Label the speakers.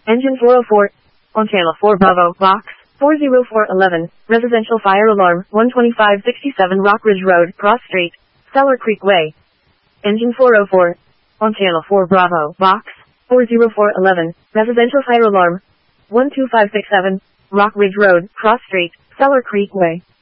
Speaker 1: Engine 404. On channel 4 Bravo, box 40411, residential fire alarm, 12567 Rock Ridge Road, Cross Street, Cellar Creek Way. Engine 404. On channel 4 Bravo, box 40411, residential fire alarm, 12567 Rock Ridge Road, Cross Street, Cellar Creek Way.